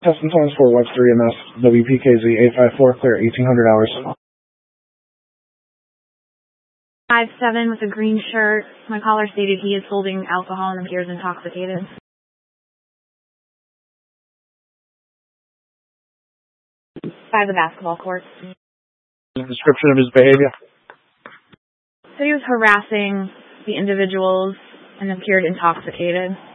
Testing times for Webster EMS, WPKZ 854, clear 1800 hours. 5'7" with a green shirt. My caller stated he is holding alcohol and appears intoxicated. By the basketball court. Description of his behavior? So he was harassing the individuals and appeared intoxicated.